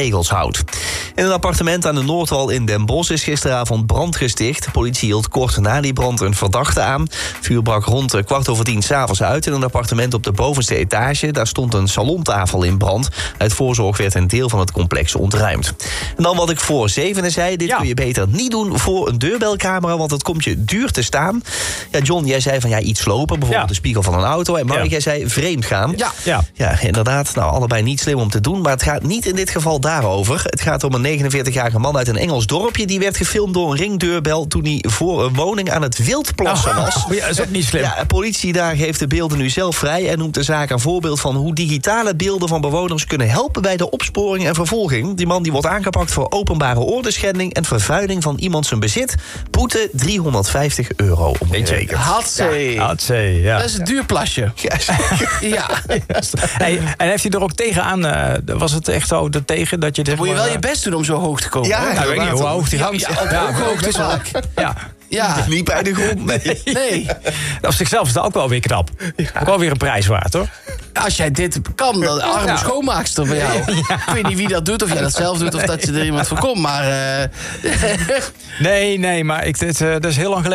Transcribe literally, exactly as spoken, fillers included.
regels houdt. In een appartement aan de Noordwal in Den Bosch is gisteravond brand gesticht. De politie hield kort na die brand een verdachte aan. Vuur brak rond kwart over tien 's avonds uit in een appartement op de bovenste etage. Daar stond een salontafel in brand. Uit voorzorg werd een deel van het complex ontruimd. En dan wat ik voor zevenen zei, dit ja. kun je beter niet doen voor een deurbelcamera, want het komt je duur te staan. Ja, John, jij zei van ja, iets slopen, bijvoorbeeld ja. de spiegel van een auto. En Mark, ja. jij zei vreemd gaan. Ja. Ja. ja, inderdaad. Nou, allebei niet slim om te doen, maar het gaat niet in dit geval daarover. Het gaat om een negenenveertigjarige man uit een Engels dorpje. Die werd gefilmd door een ringdeurbel toen hij voor een woning aan het wildplassen was. Oh, ja, dat is ook niet slim. Ja, de politie daar geeft de beelden nu zelf vrij en noemt de zaak een voorbeeld van hoe digitale beelden van bewoners kunnen helpen bij de opsporing en vervolging. Die man die wordt aangepakt voor openbare ordeschending en vervuiling van iemand zijn bezit. Boete driehonderdvijftig euro omgerekend. Hatsé. Ja. Hatsé, ja. Dat is een duur plasje. Yes. Ja. Hey, en heeft hij er ook tegenaan, uh, was het echt zo er tegen dat je... Dan moet je wel je best doen om zo hoog te komen. Ja, ja, ik weet niet hoe hoog die hangt. Ja, ja, ja, ook hoog is wel. Ja. Ja. Niet bij de grond, nee. Nee. Op zichzelf is dat ook wel weer knap. Ja. Ook wel weer een prijs waard, hoor. Als jij dit kan, dan arme ja. schoonmaakster van jou. Ja. Ik weet niet wie dat doet, of jij dat zelf doet, of dat je er iemand voor komt, maar... Uh... nee, nee, maar ik, dit, uh, dat is heel lang geleden.